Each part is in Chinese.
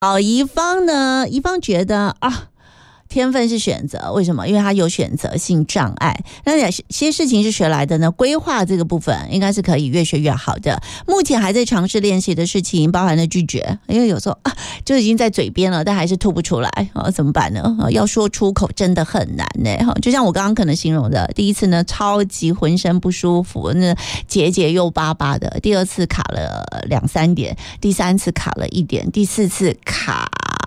好，宜芳觉得啊，天分是选择，为什么？因为他有选择性障碍。那有些事情是学来的呢？规划这个部分应该是可以越学越好的。目前还在尝试练习的事情，包含了拒绝，因为有时候就已经在嘴边了，但还是吐不出来怎么办呢？要说出口真的很难呢。就像我刚刚可能形容的，第一次呢超级浑身不舒服，那结又巴巴的；第二次卡了2-3点，第三次卡了1点，第四次卡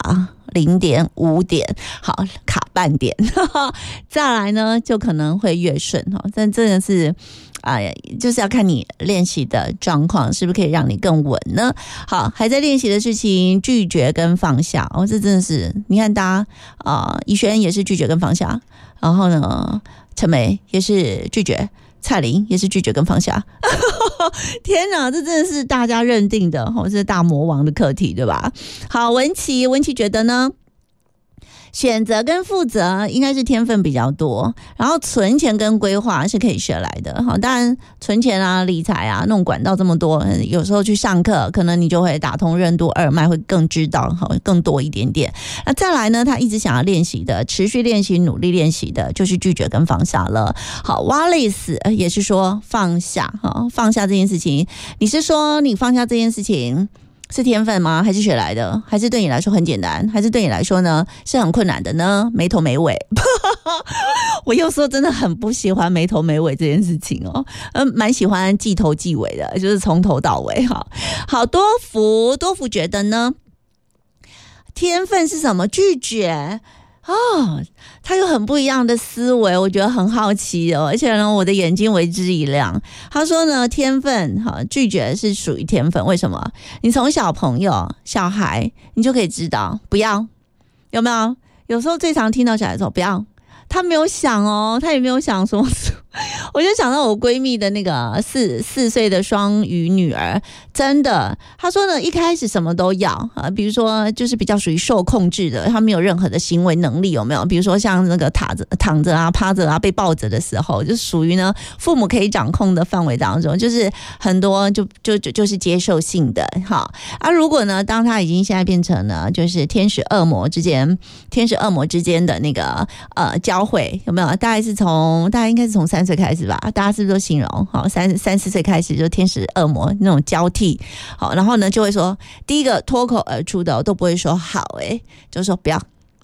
0点5点，好，卡半点再来呢就可能会越顺但真的是就是要看你练习的状况是不是可以让你更稳呢。好，还在练习的事情，拒绝跟放下这真的是你看大家怡萱也是拒绝跟放下，然后呢陈梅也是拒绝，蔡琳也是拒绝跟放下天哪，这真的是大家认定的是大魔王的课题，对吧？好，文琪觉得呢，选择跟负责应该是天分比较多，然后存钱跟规划是可以学来的。好，当然存钱啊、理财啊，那种管道这么多，有时候去上课，可能你就会打通任督二脉，会更知道更多一点点。那再来呢，他一直想要练习的、持续练习、努力练习的，就是拒绝跟放下了。好 ，Wallace 也是说放下放下这件事情，你是说你放下这件事情是天分吗？还是学来的？还是对你来说很简单？还是对你来说呢是很困难的呢？没头没尾我有时候真的很不喜欢没头没尾这件事情蛮喜欢记头记尾的，就是从头到尾。好，多福觉得呢，天分是什么？拒绝他有很不一样的思维，我觉得很好奇而且呢，我的眼睛为之一亮。他说呢，天分拒绝是属于天分，为什么？你从小朋友、小孩，你就可以知道不要，有没有？有时候最常听到小孩说不要，他没有想他也没有想说我就想到我闺蜜的那个四岁的双语女儿，真的，她说呢，一开始什么都要比如说就是比较属于受控制的，她没有任何的行为能力，有没有？比如说像那个躺着啊、趴着啊、被抱着的时候，就属于呢父母可以掌控的范围当中，就是很多就是接受性的如果呢，当她已经现在变成了就是天使恶魔之间的那个交汇，有没有？大概应该是从3岁开始吧，大家是不是都形容3-4岁开始就天使恶魔那种交替然后呢就会说，第一个脱口而出的都不会说好就说不要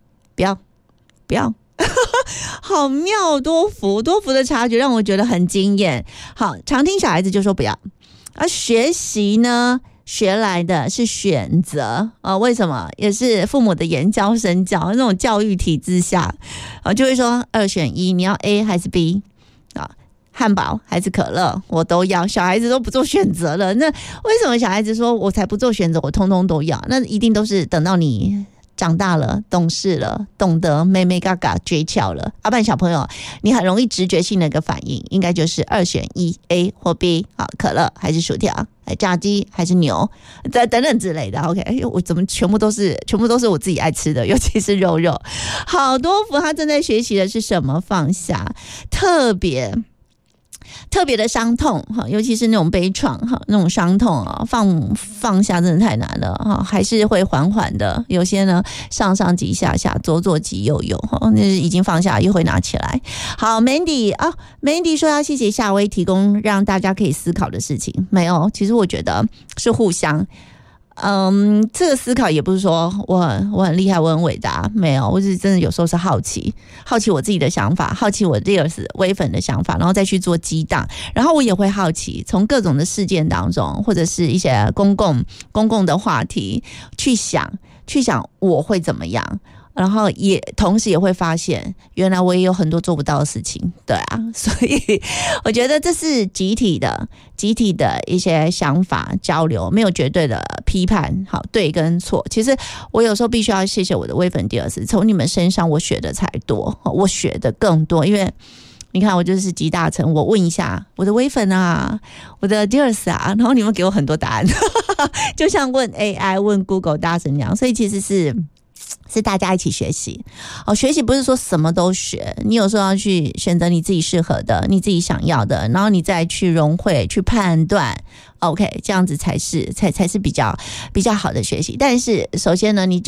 好妙，多福的察觉让我觉得很惊艳。好，常听小孩子就说不要学习呢学来的是选择为什么？也是父母的言教身教那种教育体制下就会说2选1，你要 A 还是 B汉堡还是可乐我都要，小孩子都不做选择了。那为什么小孩子说我才不做选择，我通通都要？那一定都是等到你长大了、懂事了、懂得妹妹嘎嘎诀窍了。不然小朋友你很容易直觉性的一个反应，应该就是2选1 A 或 B 可乐还是薯条，炸鸡还是牛等等之类的。 OK， 我怎么全部都是我自己爱吃的，尤其是肉。好，多福他正在学习的是什么？放下，特别的伤痛尤其是那种悲怆那种伤痛放下真的太难了还是会缓缓的，有些呢上上急下下，左左急右右那已经放下又会拿起来。好， Mandy 说要谢谢夏威提供让大家可以思考的事情。没有，其实我觉得是互相这个思考也不是说我很厉害，我很伟大，没有，我是真的有时候是好奇我自己的想法，好奇我第二次微粉的想法，然后再去做激荡。然后我也会好奇从各种的事件当中，或者是一些公共的话题去想我会怎么样，然后也同时也会发现原来我也有很多做不到的事情。对所以我觉得这是集体的一些想法交流，没有绝对的批判好对跟错。其实我有时候必须要谢谢我的微粉第二次，从你们身上我学的才多，我学的更多。因为你看我就是集大成，我问一下我的微粉我的第二次然后你们给我很多答案就像问 AI 问 Google 大神那样。所以其实是是大家一起学习学习不是说什么都学，你有时候要去选择你自己适合的，你自己想要的，然后你再去融会去判断 OK， 这样子才是比较好的学习。但是首先呢，你